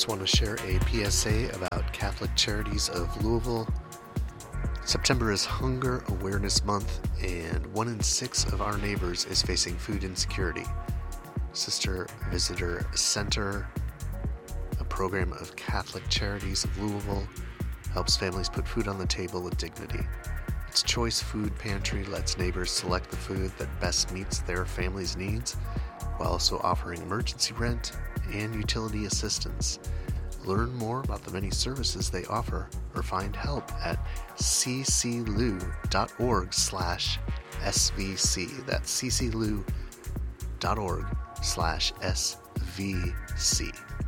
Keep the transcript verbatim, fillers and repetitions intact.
just want to share a P S A about Catholic Charities of Louisville. September is Hunger Awareness Month, and one in six of our neighbors is facing food insecurity. Sister Visitor Center, a program of Catholic Charities of Louisville, helps families put food on the table with dignity. Its Choice Food Pantry lets neighbors select the food that best meets their family's needs, while also offering emergency rent and utility assistance. Learn more about the many services they offer or find help at cclou.org slash svc. That's cclou.org slash svc.